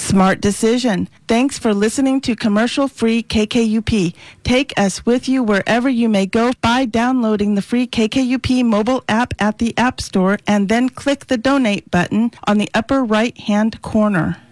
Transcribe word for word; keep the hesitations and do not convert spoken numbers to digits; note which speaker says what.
Speaker 1: Smart decision. Thanks for listening to commercial-free K K U P. Take us with you wherever you may go by downloading the free K K U P mobile app at the App Store and then click the donate button on the upper right-hand corner.